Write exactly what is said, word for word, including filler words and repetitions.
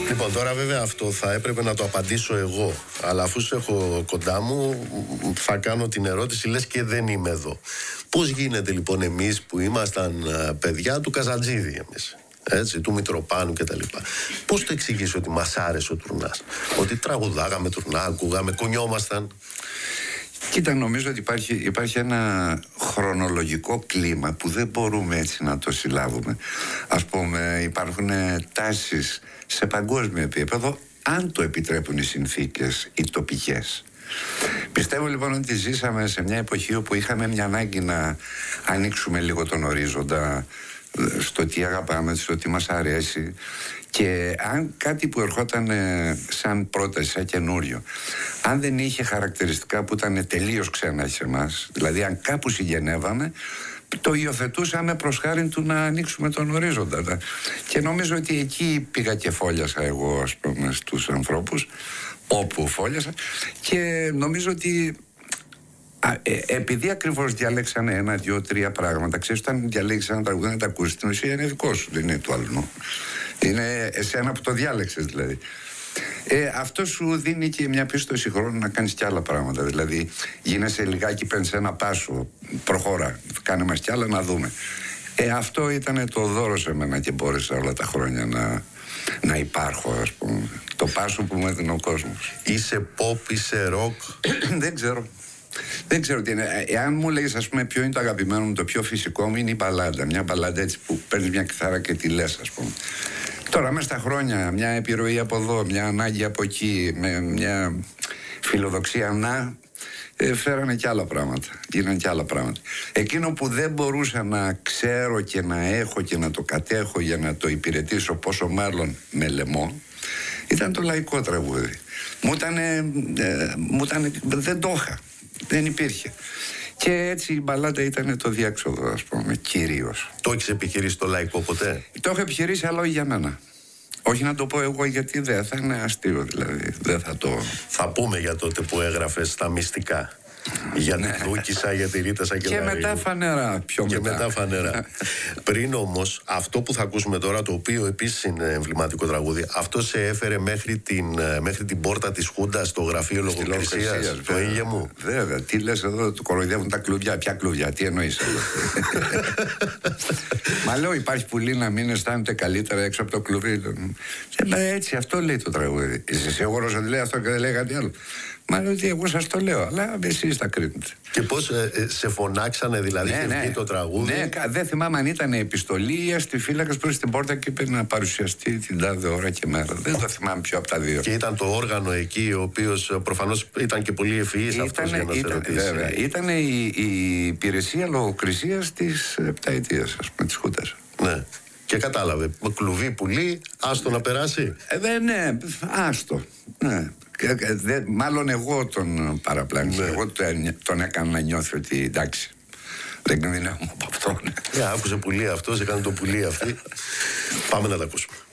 Λοιπόν, τώρα βέβαια αυτό θα έπρεπε να το απαντήσω εγώ. Αλλά αφού σε έχω κοντά μου, θα κάνω την ερώτηση, λες και δεν είμαι εδώ. Πώς γίνεται λοιπόν εμείς που ήμασταν παιδιά του Καζαντζίδη εμείς, έτσι, του Μητροπάνου κτλ. Πώς το εξηγείς ότι μας άρεσε ο Τουρνάς? Ότι τραγουδάγαμε Τουρνά, ακούγαμε, κουνιόμασταν. Κοίτα, νομίζω ότι υπάρχει, υπάρχει ένα χρονολογικό κλίμα που δεν μπορούμε έτσι να το συλλάβουμε. Ας πούμε, υπάρχουν τάσεις σε παγκόσμιο επίπεδο, αν το επιτρέπουν οι συνθήκες, οι τοπικές. Πιστεύω λοιπόν ότι ζήσαμε σε μια εποχή όπου είχαμε μια ανάγκη να ανοίξουμε λίγο τον ορίζοντα στο τι αγαπάμε, στο τι μας αρέσει, και αν κάτι που ερχόταν σαν πρόταση, σαν καινούριο, αν δεν είχε χαρακτηριστικά που ήταν τελείως ξένα σε εμάς, δηλαδή αν κάπου συγγενεύαμε, το υιοθετούσαμε προς χάρη του να ανοίξουμε τον ορίζοντα. Και νομίζω ότι εκεί πήγα και φόλιασα εγώ, ας πούμε, στους ανθρώπους όπου φόλιασα, και νομίζω ότι Α, ε, επειδή ακριβώς διαλέξανε ένα, δύο, τρία πράγματα, ξέρεις, όταν διαλέξεις ένα τραγούδι να τα ακούσεις, στην ουσία είναι δικό σου, δεν είναι του άλλου. Είναι εσένα που το διάλεξες δηλαδή. Ε, αυτό σου δίνει και μια πίστοση χρόνου να κάνεις κι άλλα πράγματα. Δηλαδή, γίνεσαι λιγάκι, παίρνεις ένα πάσο, προχώρα, κάνε μας κι άλλα να δούμε. Ε, αυτό ήταν το δώρο σε μένα και μπόρεσα όλα τα χρόνια να, να υπάρχω, ας πούμε. Το πάσο που μου έδινε ο κόσμος. Είσαι pop, είσαι rock? Δεν ξέρω. Δεν ξέρω τι είναι. Εάν μου λέγεις, ας πούμε, ποιο είναι το αγαπημένο μου, το πιο φυσικό μου, είναι η μπαλάντα. Μια μπαλάντα έτσι που παίρνεις μια κιθάρα και τη λες, ας πούμε. Τώρα, μέσα στα χρόνια, μια επιρροή από εδώ, μια ανάγκη από εκεί, με μια φιλοδοξία να, ε, φέρανε κι άλλα πράγματα. Γίνανε κι άλλα πράγματα. Εκείνο που δεν μπορούσα να ξέρω και να έχω και να το κατέχω για να το υπηρετήσω, πόσο μάλλον με λαιμό, ήταν το λαϊκό τραγούδι. Μου ήταν, ε, μου ήταν, δεν το είχα. Δεν υπήρχε. Και έτσι η μπαλάντα ήταν το διέξοδο, ας πούμε, κυρίως. Το έχεις επιχειρήσει το λαϊκό ποτέ? Το έχω επιχειρήσει, αλλά όχι για μένα. Όχι να το πω εγώ, γιατί δεν θα είναι αστείο, δηλαδή. Δεν θα το... Θα πούμε για τότε που έγραφες τα μυστικά. Για τη Δούκισσα, για τη Ρίτα Σακελαρίου. Και μετά φανερά, πιο και μετά. μετά φανερά. Πριν όμως, αυτό που θα ακούσουμε τώρα, το οποίο επίσης είναι εμβληματικό τραγούδι, αυτό σε έφερε μέχρι την, μέχρι την πόρτα της Χούντας, στο γραφείο λογοκρισίας, το ήλιο μου. Βέβαια, τι λες εδώ, του κοροϊδεύουν τα κλουβιά. Ποια κλουβιά, τι εννοείς εδώ? Μα λέω, υπάρχει πουλή να μην αισθάνεται καλύτερα έξω από το κλουβί. Ε, έτσι, αυτό λέει το τραγούδι. Είσαι σίγουρος ότι λέει αυτό και δεν λέει κάτι άλλο? Μα λέω ότι εγώ σας το λέω, αλλά εσείς τα κρίνετε. Και πώς ε, ε, σε φωνάξανε δηλαδή, ναι, και ναι, βγει το τραγούδι? Ναι, δεν θυμάμαι αν ήταν επιστολή ή αστιφύλακας προς την πόρτα και είπε να παρουσιαστεί την τάδε ώρα και μέρα. Δεν το θυμάμαι ποιο από τα δύο. Και ήταν το όργανο εκεί, ο οποίος προφανώς ήταν και πολύ ευφυής αυτός για να ήταν, σε ρωτήσει. Βέβαια, ήταν η, η υπηρεσία λογοκρισίας της επταετίας, ας πούμε, της Χούντας. Ναι. Και κατάλαβε, κλουβί πουλί, άστο να περάσει. Ε, ναι, άστο. Ναι. Δε, μάλλον εγώ τον παραπλάνησα. Ναι. Εγώ τον, τον έκανα να νιώθει ότι εντάξει, δεν κινδυνεύουμε από αυτόν. Ναι, άκουσε πουλί αυτός, έκανε το πουλί αυτή. Πάμε να τα ακούσουμε.